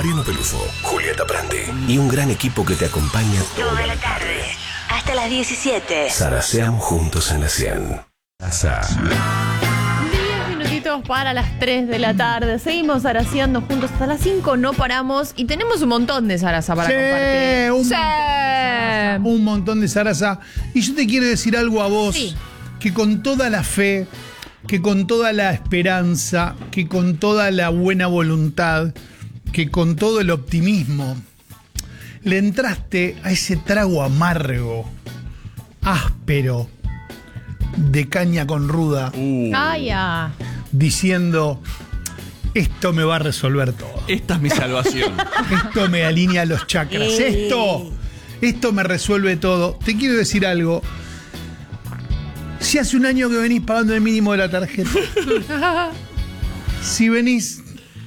Mariano Pelufo, Julieta Prandi y un gran equipo que te acompaña toda la tarde. Hasta las 17. Zaraseamos juntos en la 100. 10 minutitos para las 3 de la tarde. Seguimos zaraseando juntos hasta las 5. No paramos y tenemos un montón de zaraza para compartir. Un montón de zaraza. Y yo te quiero decir algo a vos. Sí. Que con toda la fe, que con toda la esperanza, que con toda la buena voluntad, que con todo el optimismo, le entraste a ese trago amargo, áspero, de caña con ruda, diciendo: esto me va a resolver todo. Esta es mi salvación. Esto me alinea los chakras. Esto me resuelve todo. Te quiero decir algo. Si hace un año que venís pagando el mínimo de la tarjeta, si venís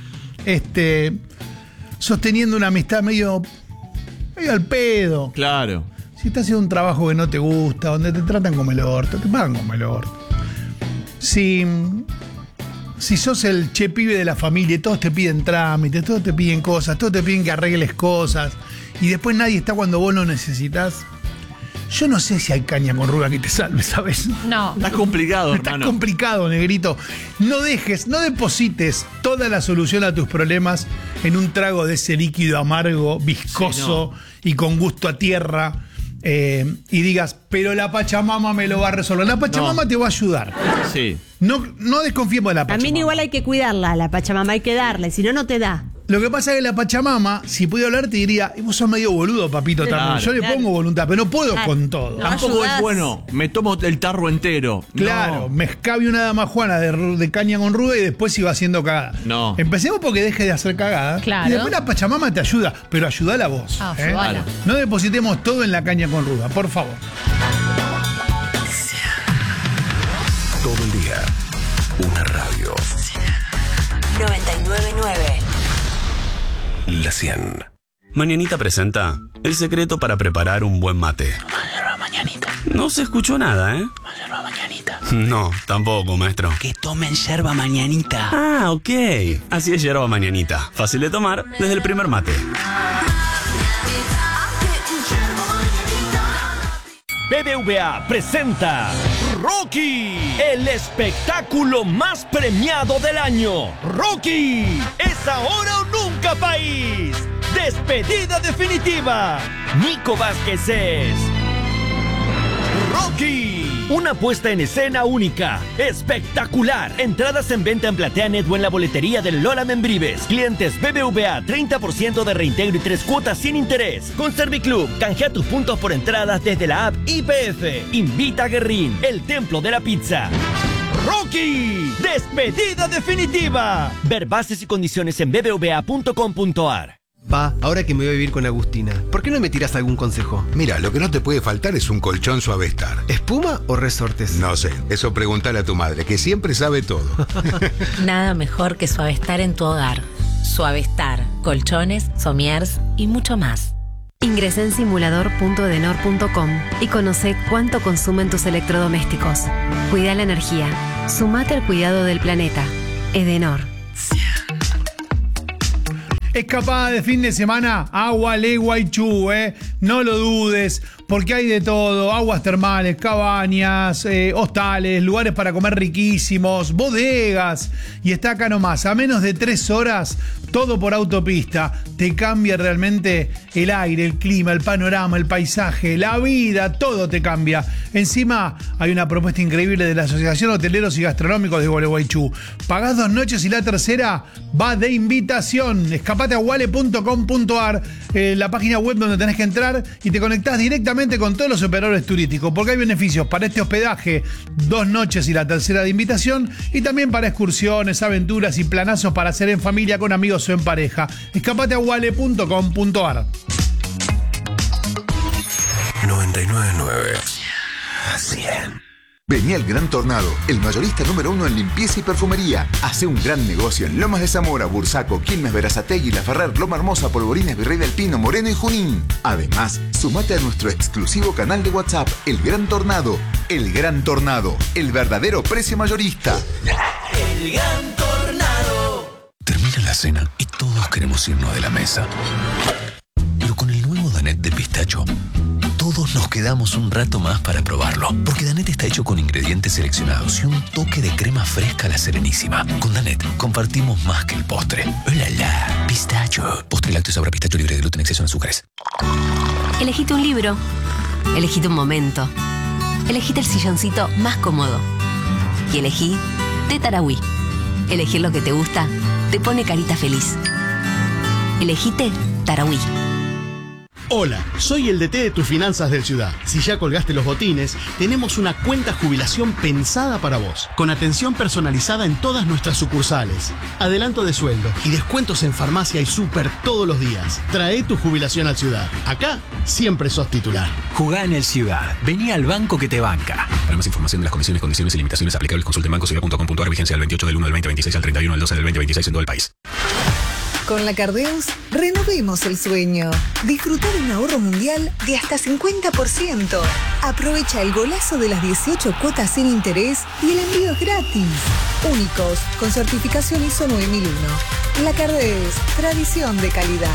sosteniendo una amistad medio al pedo. Claro. Si estás haciendo un trabajo que no te gusta, donde te tratan como el orto, te pagan como el orto. Si sos el pibe de la familia y todos te piden trámites, todos te piden cosas, todos te piden que arregles cosas y después nadie está cuando vos lo necesitas, yo no sé si hay caña con ruda que te salve, ¿sabes? No. Está complicado, Está hermano. complicado, negrito. No deposites toda la solución a tus problemas en un trago de ese líquido amargo, viscoso y con gusto a tierra. Y digas, pero la Pachamama me lo va a resolver. La Pachamama te va a ayudar. Sí. No desconfiemos de la Pachamama. También igual hay que cuidarla, la Pachamama hay que darle, si no, no te da. Lo que pasa es que la Pachamama, si pudiera hablar, te diría: vos sos medio boludo, papito, también. Yo le pongo voluntad, pero no puedo con todo. Tampoco es bueno. Me tomo el tarro entero. Claro, me escabio una damajuana de caña con ruda y después iba haciendo cagada. No. Empecemos porque deje de hacer cagada. Claro. Y después la Pachamama te ayuda, pero ayudala vos. Ayudala. No depositemos todo en la caña con ruda, por favor. Todo el día, una radio. 99.9. La 100. Mañanita presenta el secreto para preparar un buen mate. Mañanita. No se escuchó nada, ¿eh? Yerba mañanita. No, tampoco, maestro. Que tomen yerba mañanita. Ah, ok. Así es yerba mañanita. Fácil de tomar desde el primer mate. BBVA presenta Rocky, el espectáculo más premiado del año. Rocky, es ahora o nunca, país. Despedida definitiva. Nico Vázquez es Rocky, una puesta en escena única, espectacular. Entradas en venta en PlateaNet o en la boletería del Lola Membrives. Clientes BBVA, 30% de reintegro y 3 cuotas sin interés. Con Serviclub, canjea tus puntos por entradas desde la app IPF. Invita a Guerrín, el templo de la pizza. Rocky, despedida definitiva. Ver bases y condiciones en bbva.com.ar. Pa, ahora que me voy a vivir con Agustina, ¿por qué no me tiras algún consejo? Mira, lo que no te puede faltar es un colchón Suavestar. ¿Espuma o resortes? No sé, eso pregúntale a tu madre, que siempre sabe todo. Nada mejor que Suavestar en tu hogar. Suavestar, colchones, somiers y mucho más. Ingresá en simulador.edenor.com y conoce cuánto consumen tus electrodomésticos. Cuida la energía. Sumate al cuidado del planeta. Edenor. Escapada de fin de semana, Agua Le Guaychú, no lo dudes, porque hay de todo: aguas termales, cabañas, hostales, lugares para comer riquísimos, bodegas, y está acá nomás, a menos de 3 horas, todo por autopista. Te cambia realmente el aire, el clima, el panorama, el paisaje, la vida, todo te cambia. Encima hay una propuesta increíble de la Asociación Hoteleros y Gastronómicos de Gualeguaychú. Pagás 2 noches y la tercera va de invitación. Escapate a guale.com.ar, la página web donde tenés que entrar, y te conectás directamente con todos los operadores turísticos, porque hay beneficios para este hospedaje, 2 noches y la tercera de invitación, y también para excursiones, aventuras y planazos para hacer en familia, con amigos o en pareja. Escapate a guale.com.ar. 99.9. 100. Vení al Gran Tornado, el mayorista número 1 en limpieza y perfumería. Hace un gran negocio en Lomas de Zamora, Bursaco, Quilmes, Berazategui, La Ferrer, Loma Hermosa, Polvorines, Virrey del Pino, Moreno y Junín. Además, sumate a nuestro exclusivo canal de WhatsApp, El Gran Tornado. El Gran Tornado, el verdadero precio mayorista. El Gran Tornado. Termina Termina la cena y todos queremos irnos de la mesa. Pero con el nuevo Danette de pistacho, todos nos quedamos un rato más para probarlo. Porque Danette está hecho con ingredientes seleccionados y un toque de crema fresca a la Serenísima. Con Danette compartimos más que el postre. ¡Hola! Pistacho. Postre lácteo sabor a pistacho libre de gluten, exceso en azúcares. Elegite un libro. Elegite un momento. Elegite el silloncito más cómodo. Y elegí té Tarahui. Elegir lo que te gusta te pone carita feliz. Elegite Tarahui. Hola, soy el DT de tus finanzas del Ciudad. Si ya colgaste los botines, tenemos una cuenta jubilación pensada para vos, con atención personalizada en todas nuestras sucursales, adelanto de sueldo y descuentos en farmacia y súper todos los días. Trae tu jubilación al Ciudad. Acá siempre sos titular. Jugá en el Ciudad. Vení al banco que te banca. Para más información de las condiciones, condiciones y limitaciones aplicables, consulte en bancociudad.com.ar. Vigencia del 28 del 1 del 2026 al 31 del 12 del 2026 en todo el país. Con la Cardeus, renovemos el sueño. Disfruta de un ahorro mundial de hasta 50%. Aprovecha el golazo de las 18 cuotas sin interés y el envío es gratis. Únicos, con certificación ISO 9001. La Cardeus, tradición de calidad.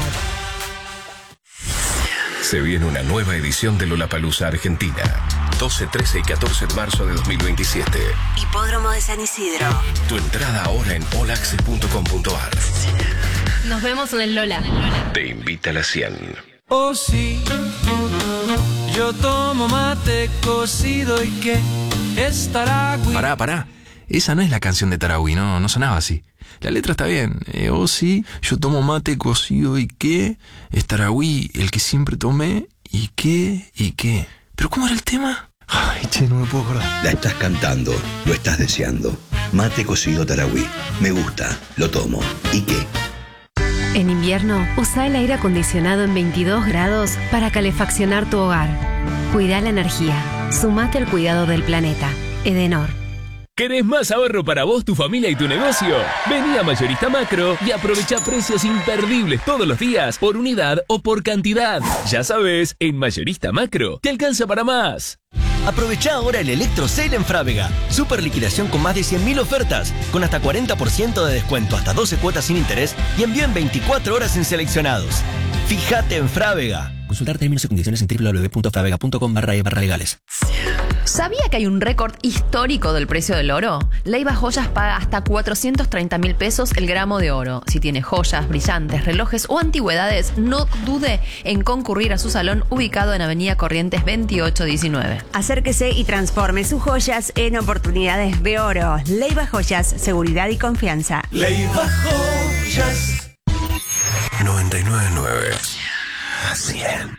Se viene una nueva edición de Lollapalooza Argentina. 12, 13 y 14 de marzo de 2027. Hipódromo de San Isidro. Tu entrada ahora en olaxe.com.ar. Nos vemos en el Lola. Te invita a la 100. Oh sí, yo tomo mate cocido y que es Tarahui. Pará. Esa no es la canción de Tarahui, no sonaba así. La letra está bien. Oh sí, yo tomo mate cocido y que es Tarahui, el que siempre tomé y qué. ¿Pero cómo era el tema? Ay, che, no me puedo acordar. La estás cantando, lo estás deseando. Mate cocido Tarahui. Me gusta, lo tomo. ¿Y qué? En invierno, usa el aire acondicionado en 22 grados para calefaccionar tu hogar. Cuida la energía. Sumate al cuidado del planeta. Edenor. ¿Querés más ahorro para vos, tu familia y tu negocio? Vení a Mayorista Macro y aprovecha precios imperdibles todos los días, por unidad o por cantidad. Ya sabes, en Mayorista Macro te alcanza para más. Aprovechá ahora el Electro Sale en Frávega. Super liquidación con más de 100.000 ofertas, con hasta 40% de descuento, hasta 12 cuotas sin interés y envío en 24 horas en seleccionados. Fíjate en Frávega. Consultar términos y condiciones en www.fravega.com/legales. ¿Sabía que hay un récord histórico del precio del oro? Leiva Joyas paga hasta 430.000 pesos el gramo de oro. Si tiene joyas, brillantes, relojes o antigüedades, no dude en concurrir a su salón ubicado en Avenida Corrientes 2819. Acérquese y transforme sus joyas en oportunidades de oro. Leiva Joyas, seguridad y confianza. Leiva Joyas. 99.9 100.